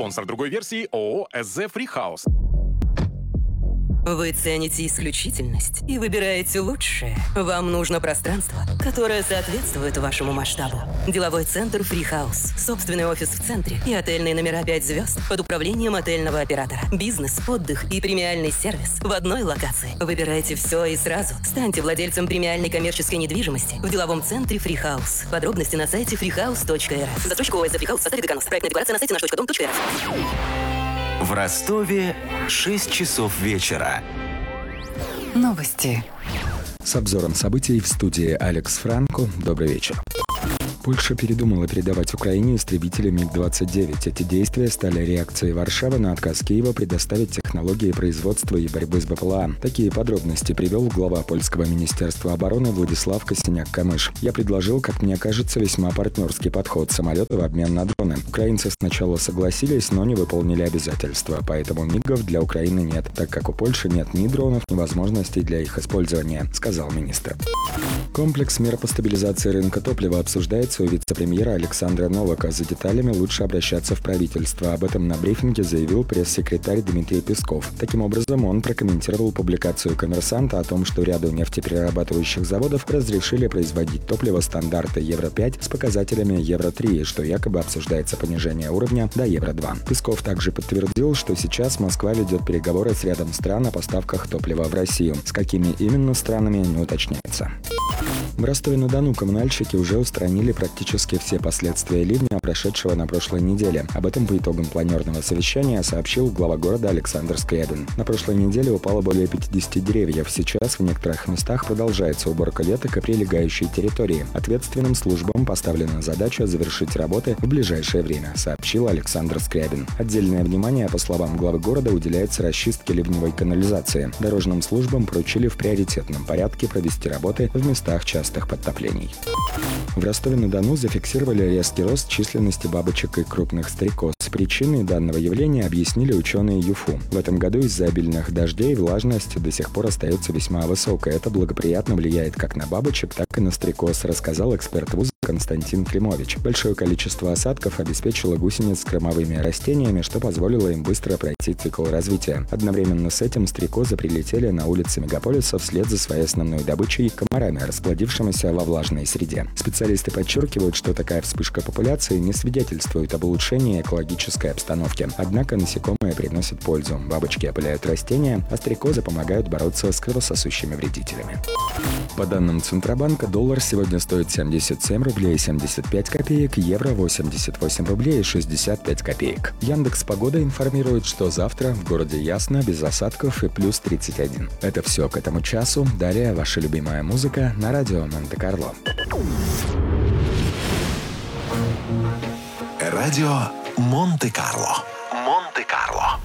Спонсор другой версии ООО «СЗ Фрихаус». Вы цените исключительность и выбираете лучшее. Вам нужно пространство, которое соответствует вашему масштабу. Деловой центр «Фрихаус». Собственный офис в центре и отельные номера 5 звезд под управлением отельного оператора. Бизнес, отдых и премиальный сервис в одной локации. Выбирайте все и сразу. Станьте владельцем премиальной коммерческой недвижимости в деловом центре «Фрихаус». Подробности на сайте freehouse.rf. Застройщик ОСЗ «Фрихаус» в составе «Деканус». Проектная декларация на сайте наш.дом.рф. В Ростове 6 часов вечера. Новости. С обзором событий в студии Алекс Франко. Добрый вечер. Польша передумала передавать Украине истребители МиГ-29. Эти действия стали реакцией Варшавы на отказ Киева предоставить технологии производства и борьбы с БПЛА. Такие подробности привел глава польского министерства обороны Владислав Косиняк-Камыш. «Я предложил, как мне кажется, весьма партнерский подход: самолеты в обмен на дроны. Украинцы сначала согласились, но не выполнили обязательства, поэтому МиГов для Украины нет, так как у Польши нет ни дронов, ни возможностей для их использования», — сказал министр. Комплекс мер по стабилизации рынка топлива обсуждается у вице-премьера Александра Новака. За деталями лучше обращаться в правительство. Об этом на брифинге заявил пресс-секретарь Дмитрий Песков. Таким образом, он прокомментировал публикацию «Коммерсанта» о том, что ряду нефтеперерабатывающих заводов разрешили производить топливо стандарта Евро-5 с показателями Евро-3, что якобы обсуждается понижение уровня до Евро-2. Песков также подтвердил, что сейчас Москва ведет переговоры с рядом стран о поставках топлива в Россию. С какими именно странами, не уточняется. В Ростове-на-Дону коммунальщики уже устранили практически все последствия ливня, прошедшего на прошлой неделе. Об этом по итогам планерного совещания сообщил глава города Александр Скрябин. На прошлой неделе упало более 50 деревьев. Сейчас в некоторых местах продолжается уборка веток и прилегающей территории. Ответственным службам поставлена задача завершить работы в ближайшее время, сообщил Александр Скрябин. Отдельное внимание, по словам главы города, уделяется расчистке ливневой канализации. Дорожным службам поручили в приоритетном порядке провести работы в местах частых подтоплений. В Ростове-на-Дону зафиксировали резкий рост численности бабочек и крупных стрекоз. Причиной данного явления объяснили ученые ЮФУ. В этом году из-за обильных дождей влажность до сих пор остается весьма высокой. Это благоприятно влияет как на бабочек, так и на стрекоз, рассказал эксперт вуза Константин Климович. Большое количество осадков обеспечило гусениц с кормовыми растениями, что позволило им быстро пройти цикл развития. Одновременно с этим стрекозы прилетели на улицы мегаполиса вслед за своей основной добычей – комарами, расплодившимися во влажной среде. Специалисты подчеркивают, что такая вспышка популяции не свидетельствует об улучшении экологической обстановки. Однако насекомые приносят пользу. Бабочки опыляют растения, а стрекозы помогают бороться с кровососущими вредителями. По данным Центробанка, доллар сегодня стоит 77 рублей 75 копеек, евро 88 рублей 65 копеек. Яндекс.Погода информирует, что завтра в городе ясно, без осадков и плюс 31. Это все к этому часу. Далее ваша любимая музыка на радио Монте-Карло. Радио Монте-Карло.